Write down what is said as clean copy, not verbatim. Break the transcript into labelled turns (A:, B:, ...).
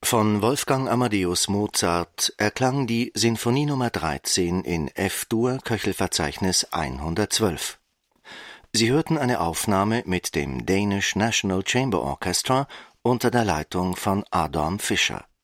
A: Von Wolfgang Amadeus Mozart erklang die Sinfonie Nr. 13 in F-Dur, Köchelverzeichnis 112. Sie hörten eine Aufnahme mit dem Danish National Chamber Orchestra unter der Leitung von Adam Fischer.